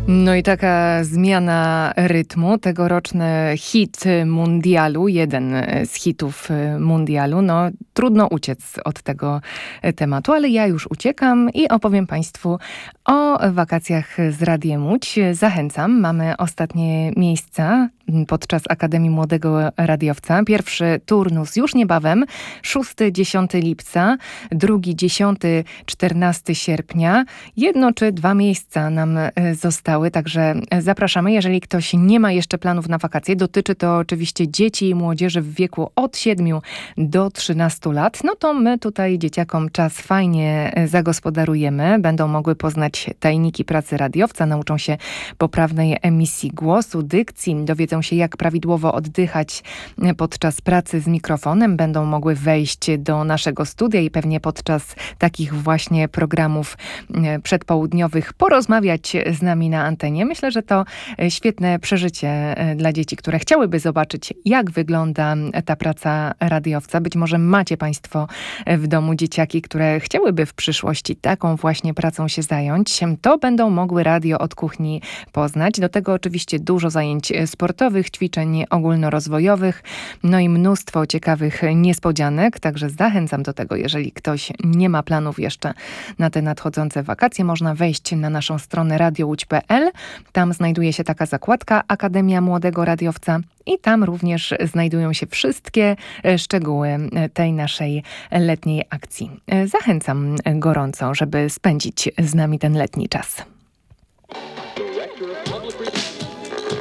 No i taka zmiana rytmu, tegoroczny hit mundialu, jeden z hitów mundialu. No trudno uciec od tego tematu, ale ja już uciekam i opowiem Państwu o wakacjach z Radiem Łódź. Zachęcam, mamy ostatnie miejsca podczas Akademii Młodego Radiowca. Pierwszy turnus już niebawem, 6-10 lipca, drugi 10-14 sierpnia. Jedno czy dwa miejsca nam zostały, także zapraszamy. Jeżeli ktoś nie ma jeszcze planów na wakacje, dotyczy to oczywiście dzieci i młodzieży w wieku od 7 do 13 lat, no to my tutaj dzieciakom czas fajnie zagospodarujemy. Będą mogły poznać tajniki pracy radiowca, nauczą się poprawnej emisji głosu, dykcji, dowiedzą się, jak prawidłowo oddychać podczas pracy z mikrofonem. Będą mogły wejść do naszego studia i pewnie podczas takich właśnie programów przedpołudniowych porozmawiać z nami na antenie. Myślę, że to świetne przeżycie dla dzieci, które chciałyby zobaczyć, jak wygląda ta praca radiowca. Być może macie Państwo w domu dzieciaki, które chciałyby w przyszłości taką właśnie pracą się zająć. To będą mogły radio od kuchni poznać. Do tego oczywiście dużo zajęć sportowych, ćwiczeń ogólnorozwojowych, no i mnóstwo ciekawych niespodzianek. Także zachęcam do tego, jeżeli ktoś nie ma planów jeszcze na te nadchodzące wakacje, można wejść na naszą stronę radiołódź.pl. Tam znajduje się taka zakładka Akademia Młodego Radiowca i tam również znajdują się wszystkie szczegóły tej naszej letniej akcji. Zachęcam gorąco, żeby spędzić z nami ten letni czas.